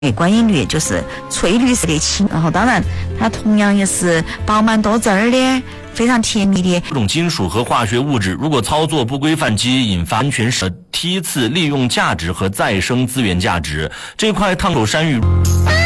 观音绿就是翠绿色的青，然后当然它同样也是饱满多汁儿的，非常甜蜜的。 这种金属和化学物质如果操作不规范，即引发安全梯次利用价值和再生资源价值。这块烫手山芋。